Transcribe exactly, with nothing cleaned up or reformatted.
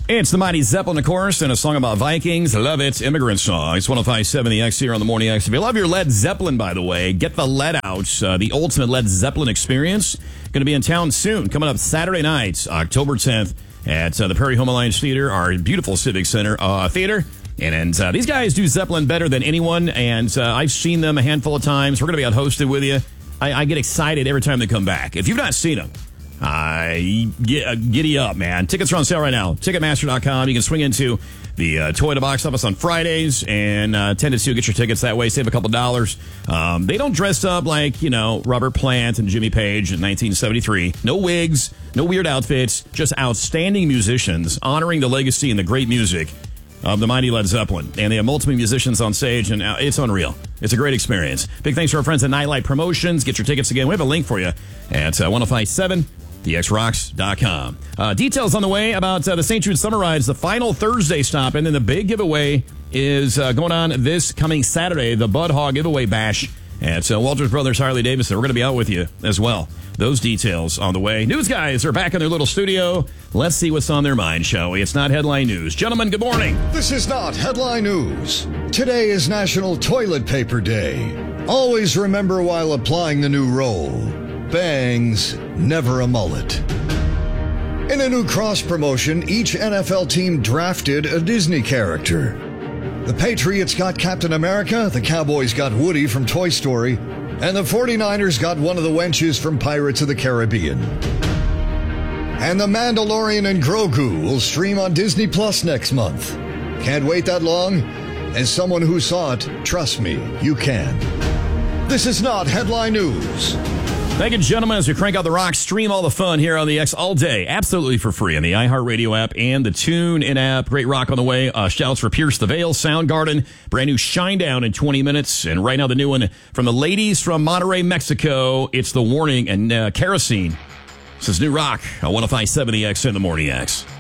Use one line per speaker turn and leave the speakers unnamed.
It's the Mighty Zeppelin, of course, and a song about Vikings. Love it. Immigrant song. It's one oh five point seven The X here on the Morning X. If you love your Led Zeppelin, by the way, get the Lead out. Uh, the ultimate Led Zeppelin experience. Going to be in town soon. Coming up Saturday night, October tenth, at uh, the Prairie Home Alliance Theater, our beautiful Civic Center uh, theater. And, and uh, these guys do Zeppelin better than anyone, and uh, I've seen them a handful of times. We're going to be out hosted with you. I, I get excited every time they come back. If you've not seen them, Uh, get, uh, giddy up, man. Tickets are on sale right now. Ticketmaster dot com. You can swing into the uh, Toyota box office on Fridays and uh, ten to two. Get your tickets that way. Save a couple dollars. Um, they don't dress up like, you know, Robert Plant and Jimmy Page in nineteen seventy-three. No wigs, no weird outfits. Just outstanding musicians honoring the legacy and the great music of the mighty Led Zeppelin. And they have multiple musicians on stage, and uh, it's unreal. It's a great experience. Big thanks to our friends at Nightlight Promotions. Get your tickets again. We have a link for you at uh, one oh five point seven the x rocks dot com. Uh, details on the way about uh, the Saint Jude Summer Rides, the final Thursday stop, and then the big giveaway is uh, going on this coming Saturday, the Bud Hog Giveaway Bash at uh, Walters Brothers Harley Davidson. We're going to be out with you as well. Those details on the way. News guys are back in their little studio. Let's see what's on their mind, shall we? It's not headline news. Gentlemen, good morning.
This is not headline news. Today is National Toilet Paper Day. Always remember while applying the new roll, bangs, never a mullet. In a new cross promotion, each N F L team drafted a Disney character. The Patriots got Captain America, the Cowboys got Woody from Toy Story, and the forty-niners got one of the wenches from Pirates of the Caribbean. And The Mandalorian and Grogu will stream on Disney Plus next month. Can't wait that long? As someone who saw it, trust me, you can. This is not headline news.
Thank you, gentlemen, as we crank out the rock, stream all the fun here on the X all day, absolutely for free on the iHeartRadio app and the TuneIn app. Great rock on the way. Uh, shouts for Pierce the Veil, Soundgarden, brand new Shinedown in twenty minutes. And right now, the new one from the ladies from Monterrey, Mexico. It's The Warning and uh, Kerosene. This is new rock on one oh five point seven The X in the Morning X.